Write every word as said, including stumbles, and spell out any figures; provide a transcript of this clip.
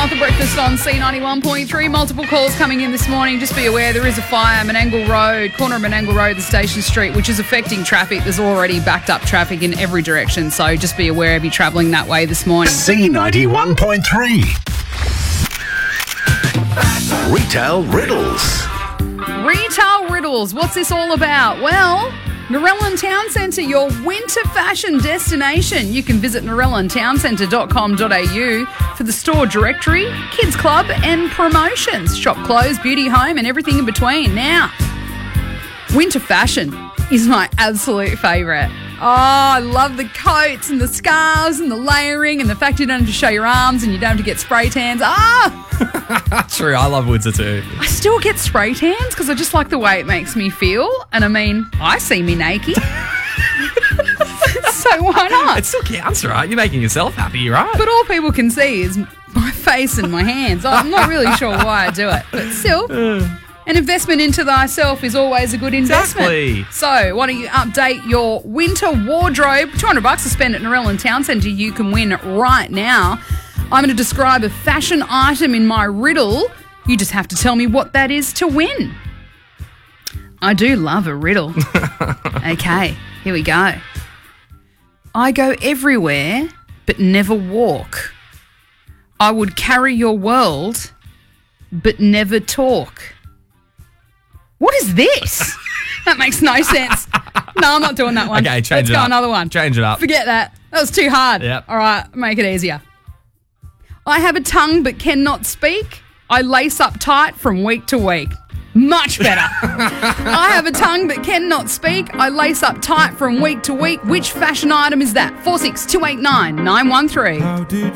Martha Breakfast on C ninety-one point three. Multiple calls coming in this morning. Just be aware there is a fire, Menangle Road, corner of Menangle Road, the Station Street, which is affecting traffic. There's already backed up traffic in every direction, so just be aware if you're travelling that way this morning. C ninety-one point three. Retail Riddles. Retail Riddles. What's this all about? Well, Narellan Town Centre, your winter fashion destination. You can visit narellan town centre dot com dot a u for the store directory, kids club and promotions. Shop clothes, beauty, home and everything in between. Now, winter fashion is my absolute favourite. Oh, I love the coats and the scarves and the layering and the fact you don't have to show your arms and you don't have to get spray tans. Ah! True, I love winter too. I still get spray tans because I just like the way it makes me feel. And I mean, I see me naked. So why not? It still counts, right? You're making yourself happy, right? But all people can see is my face and my hands. I'm not really sure why I do it. But still, an investment into thyself is always a good investment. Exactly. So why don't you update your winter wardrobe? two hundred bucks to spend at Narellan Town Centre you can win right now. I'm going to describe a fashion item in my riddle. You just have to tell me what that is to win. I do love a riddle. Okay, here we go. I go everywhere but never walk. I would carry your world but never talk. What is this? That makes no sense. No, I'm not doing that one. Okay, change Let's it go up. another one. Change it up. Forget that. That was too hard. Yep. All right, make it easier. I have a tongue but cannot speak. I lace up tight from week to week. Much better. I have a tongue but cannot speak. I lace up tight from week to week. Which fashion item is that? four six two eight nine nine one three.